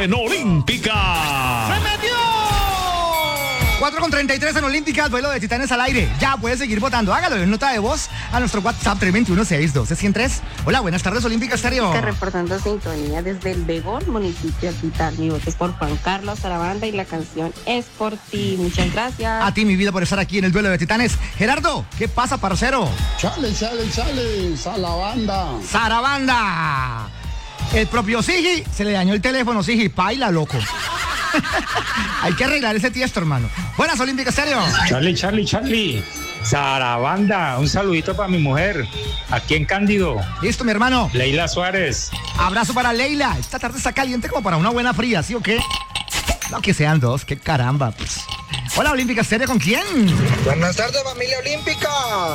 en Olímpica. ¡Se metió! 4:33 en Olímpica, duelo de titanes al aire. Ya puedes seguir votando. Hágalo en nota de voz a nuestro WhatsApp 321-612-103. Hola, buenas tardes, Olímpica Estéreo. Reportando sintonía desde el Begón, municipio de Titán. Mi voto es por Juan Carlos Sarabanda y la canción es por ti. Muchas gracias. A ti, mi vida, por estar aquí en el duelo de titanes. Gerardo, ¿qué pasa, parcero? Chale, Sarabanda. Sarabanda. El propio Sigi se le dañó el teléfono, Sigi, paila, loco. Hay que arreglar ese tiesto, hermano. Buenas, Olímpica Estéreo. Charlie. Sarabanda, un saludito para mi mujer, aquí en Cándido. Listo, mi hermano. Leila Suárez. Abrazo para Leila. Esta tarde está caliente como para una buena fría, ¿sí o qué? No que sean dos, qué caramba. Pues. Hola, Olímpica Estéreo, ¿con quién? Buenas tardes, familia Olímpica.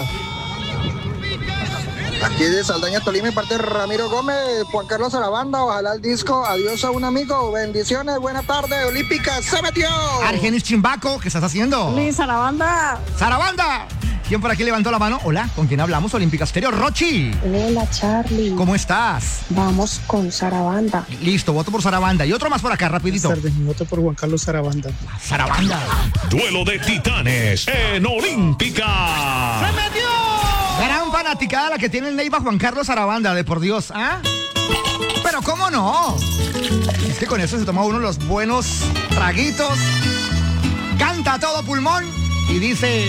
Aquí de Saldaña, Tolima, en parte de Ramiro Gómez, Juan Carlos Sarabanda, ojalá el disco Adiós a un amigo, bendiciones, buena tarde, Olímpica, se metió. Argenis Chimbaco, ¿qué estás haciendo? Luis Sarabanda. Sarabanda. ¿Quién por aquí levantó la mano? Hola, ¿con quién hablamos? Olímpica Estéreo, Rochi. Hola, Charlie. ¿Cómo estás? Vamos con Sarabanda. Listo, voto por Sarabanda. Y otro más por acá, rapidito. Buenas tardes, mi voto por Juan Carlos Sarabanda. Sarabanda. Duelo de titanes en Olímpica. ¡Se metió! Gran fanaticada la que tiene el Neiva Juan Carlos Sarabanda, de por Dios, ¿ah? Pero ¿cómo no? Es que con eso se toma uno los buenos traguitos, canta a todo pulmón y dice...